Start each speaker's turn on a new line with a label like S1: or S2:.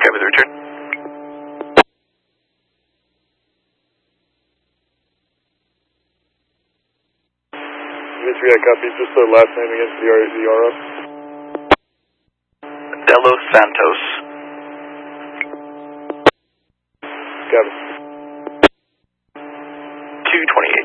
S1: with the return.
S2: Dimitri, I copy. Just the last name against the RF.
S1: Delos Santos.
S2: Copy.
S1: 228.